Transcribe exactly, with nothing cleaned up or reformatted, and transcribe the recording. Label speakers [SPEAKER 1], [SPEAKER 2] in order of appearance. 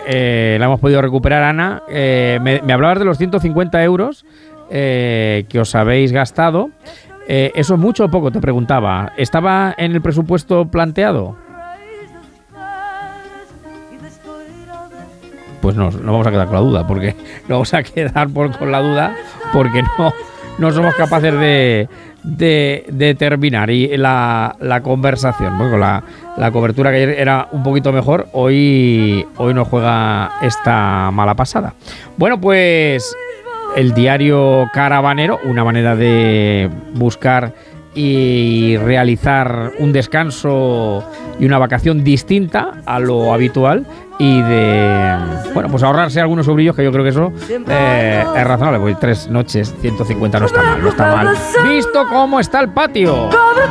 [SPEAKER 1] eh, la hemos podido recuperar, Ana. Eh, me, me hablabas de los ciento cincuenta euros eh, que os habéis gastado. Eh, ¿Eso es mucho o poco? Te preguntaba. ¿Estaba en el presupuesto planteado? Pues no, no vamos a quedar con la duda, porque no vamos a quedar por, con la duda, porque no, no somos capaces de, de, de terminar y la, la conversación. Bueno, la, la cobertura que ayer era un poquito mejor, hoy, hoy nos juega esta mala pasada. Bueno, pues el diario Caravanero, una manera de buscar y realizar un descanso y una vacación distinta a lo habitual y de, bueno, pues ahorrarse algunos sobrillos, que yo creo que eso eh, es razonable, porque tres noches, ciento cincuenta no está mal, no está mal, visto cómo está el patio.